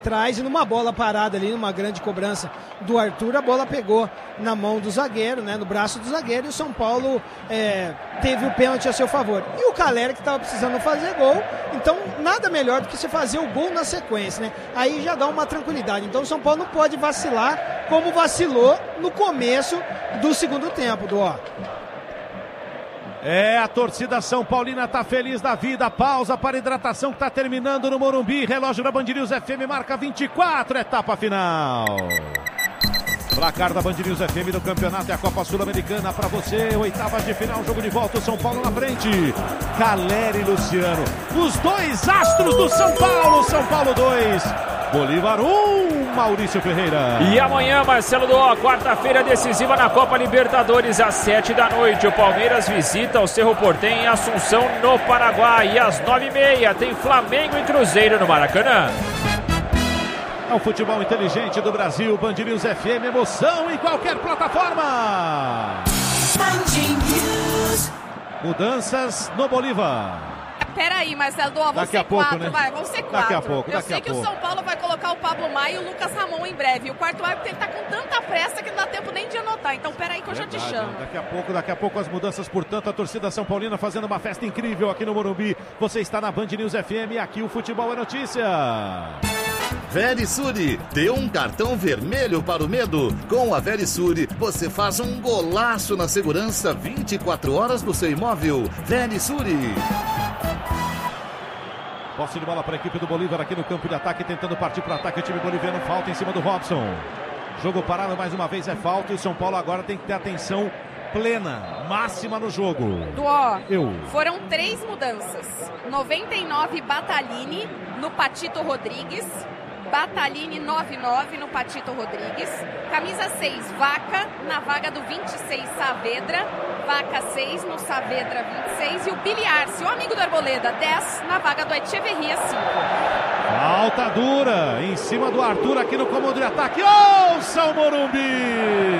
Traz e numa bola parada ali, numa grande cobrança do Arthur, a bola pegou na mão do zagueiro, né, no braço do zagueiro, e o São Paulo teve o pênalti a seu favor. E o Calera, que estava precisando fazer gol, então nada melhor do que você fazer o gol na sequência, né? Aí já dá uma tranquilidade. Então o São Paulo não pode vacilar como vacilou no começo do segundo tempo, A torcida São Paulina tá feliz da vida. Pausa para hidratação que tá terminando no Morumbi. Relógio da Band News FM marca 24, etapa final. Placar da Band News FM do campeonato é a Copa Sul-Americana para você. Oitavas de final, jogo de volta, o São Paulo na frente. Calera e Luciano, os dois astros do São Paulo. São Paulo 2, Bolívar 1, Maurício Ferreira. E amanhã, Marcelo Duó, quarta-feira decisiva na Copa Libertadores, às 7 da noite. O Palmeiras visita o Cerro Porteño em Assunção, no Paraguai. E às 9h30 tem Flamengo e Cruzeiro no Maracanã. É o futebol inteligente do Brasil. Band News FM, emoção em qualquer plataforma. Mudanças no Bolívar. Peraí, Marcelo Duó, vão ser quatro, né? Vão ser quatro. Daqui a pouco. Eu sei que o São Paulo vai colocar o Pablo Maia e o Lucas Ramon em breve. O quarto árbitro tá com tanta pressa que não dá tempo nem de anotar. Então peraí que eu já te chamo. Daqui a pouco as mudanças, portanto, a torcida São Paulina fazendo uma festa incrível aqui no Morumbi. Você está na Band News FM e aqui o futebol é notícia. Verisure, dê um cartão vermelho para o medo. Com a Verisure, você faz um golaço na segurança 24 horas do seu imóvel. Verisure. Posse de bola para a equipe do Bolívar aqui no campo de ataque, tentando partir para o ataque. O time boliviano, falta em cima do Robson. Jogo parado mais uma vez, é falta. E o São Paulo agora tem que ter atenção plena, máxima no jogo. Foram 3 mudanças. 99, Batalini no Patito Rodrigues. Batalini 99 no Patito Rodrigues. Camisa 6, Vaca na vaga do 26, Saavedra. Vaca 6 no Saavedra 26. E o Billy Arce, o amigo do Arboleda, 10 na vaga do Echeverria 5. Falta dura em cima do Arthur aqui no comando de ataque. Ouça o Morumbi!